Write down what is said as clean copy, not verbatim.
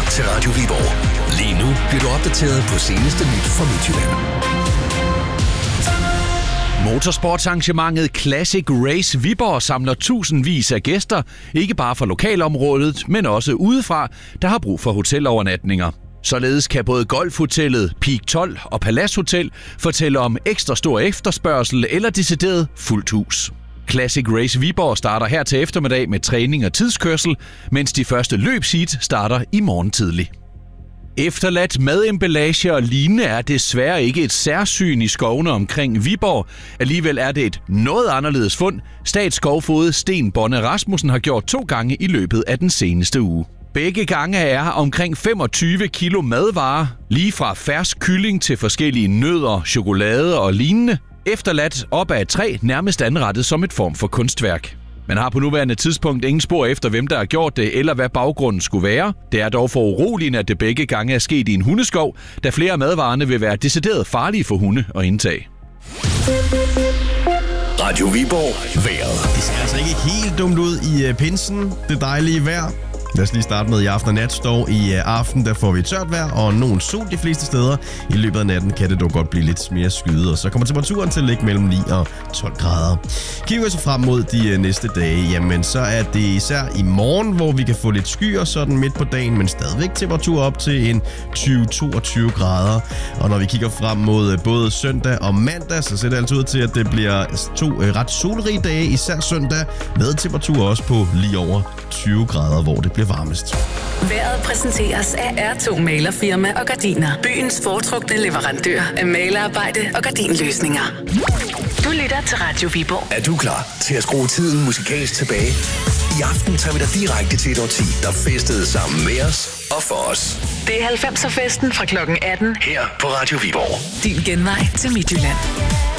til Radio Viborg. Lige nu bliver du opdateret på seneste nyt fra Midtjylland. Motorsportsarrangementet Classic Race Viborg samler tusindvis af gæster, ikke bare fra lokalområdet, men også udefra, der har brug for hotelovernatninger. Således kan både Golfhotellet, Peak 12 og Palace Hotel fortælle om ekstra stor efterspørgsel eller decideret fuldt hus. Classic Race Viborg starter her til eftermiddag med træning og tidskørsel, mens de første løbsheat starter i morgen tidlig. Efterladt mademballage og lignende er desværre ikke et særsyn i skovene omkring Viborg. Alligevel er det et noget anderledes fund, statsskovfoged Sten Bonne Rasmussen har gjort 2 gange i løbet af den seneste uge. Begge gange er omkring 25 kilo madvarer, lige fra fersk kylling til forskellige nødder, chokolade og lignende, efterladt op ad et træ, nærmest anrettet som et form for kunstværk. Man har på nuværende tidspunkt ingen spor efter, hvem der har gjort det, eller hvad baggrunden skulle være. Det er dog for uroligende, at det begge gange er sket i en hundeskov, da flere af madvarerne vil være decideret farlige for hunde at indtage. Radio Viborg vejret. Det ser altså ikke helt dumt ud i pinsen. Det dejlige vejr. Lad os lige starte med i aften og nat. Står i aften, der får vi tørt vejr og nogen sol de fleste steder. I løbet af natten kan det dog godt blive lidt mere skyet, og så kommer temperaturen til at ligge mellem 9 og 12 grader. Kigger vi så frem mod de næste dage, jamen så er det især i morgen, hvor vi kan få lidt skyer sådan midt på dagen, men stadigvæk temperatur op til en 20-22 grader. Og når vi kigger frem mod både søndag og mandag, så ser det altså ud til, at det bliver 2 ret solrige dage, især søndag, med temperatur også på lige over 20 grader, hvor det bliver varmest. Vejret præsenteres af R2 Malerfirma og Gardiner. Byens foretrukne leverandør af malerarbejde og gardinløsninger. Du lytter til Radio Viborg. Er du klar til at skrue tiden musikalsk tilbage? I aften tager vi dig direkte til et årti, der festede sammen med os og for os. Det er 90'er festen fra klokken 18. Her på Radio Viborg. Din genvej til Midtjylland.